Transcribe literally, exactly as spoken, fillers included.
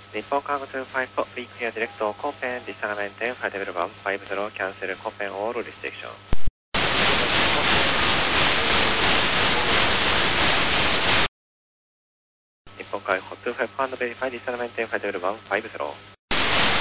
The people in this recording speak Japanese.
日本カーゴにじゅうご、フリークリアディレクト、コーペン、ディスタガメンテン、ファイブゼロワン、ファイブゼロ、キャンセル、コーペン、オール、リステーション。日本カーゴにじゅうご、ファンドベリファイ、ディスタガメンテン、ファイブゼロワン、ファイブゼロ。